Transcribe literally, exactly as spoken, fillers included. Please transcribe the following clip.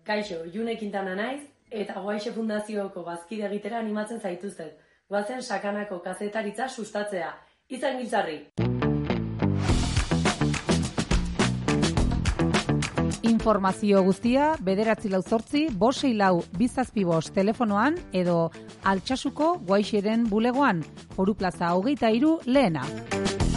Kaixo, June Quintana naiz, eta Guaixe Fundazioko bazkide egitera animatzen zaituztet. Goazen sakanako kazetaritza sustatzea. Izan giltzarri! Informazio guztia bederatzi lau zortzi, bosei lau bizazpi bost telefonoan edo Altsasuko Guaixeren bulegoan, Foru Plaza hogeita hiru lehena.